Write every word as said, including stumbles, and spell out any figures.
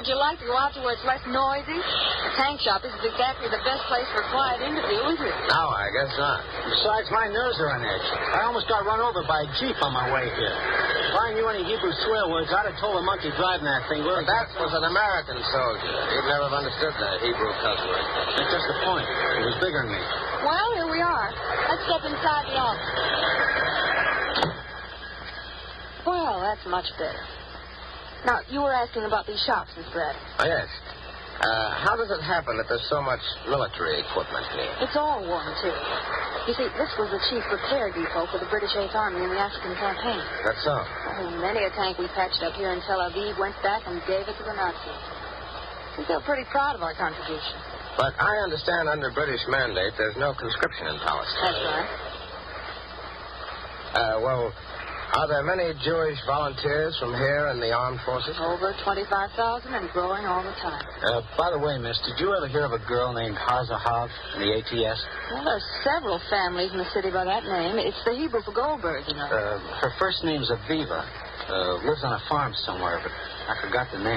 would you like to go out to where it's less noisy? The tank shop isn't exactly the best place for a quiet interview, is it? No, I guess not. Besides, my nerves are on edge. I almost got run over by a Jeep on my way here. If I knew any Hebrew swear words, I'd have told the monkey driving that thing. But that was an American soldier. He'd never have understood the Hebrew cuss word. That's just the point. He was bigger than me. Well, here we are. Let's step inside the office. Well, that's much better. Now, you were asking about these shops, Mister Adams. Oh, yes. Uh, how does it happen that there's so much military equipment here? It's all war material. You see, this was the chief repair depot for the British Eighth Army in the African campaign. That's so. Oh, many a tank we patched up here in Tel Aviv went back and gave it to the Nazis. We feel pretty proud of our contribution. But I understand under British mandate there's no conscription in Palestine. That's right. Uh, well, are there many Jewish volunteers from here in the armed forces? Over twenty-five thousand and growing all the time. Uh, by the way, miss, did you ever hear of a girl named Haza Hav in the A T S? Well, there's several families in the city by that name. It's the Hebrew for Goldberg, you know. Uh, her first name's Aviva. Uh, lives on a farm somewhere, but I forgot the name.